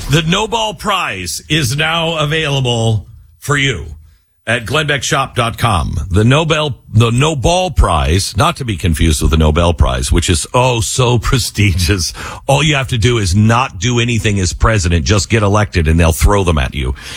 The Nobel Prize is now available for you at GlennBeckShop.com. The Nobel Prize, not to be confused with the Nobel Prize, which is, so prestigious. All you have to do is not do anything as president, just get elected and they'll throw them at you.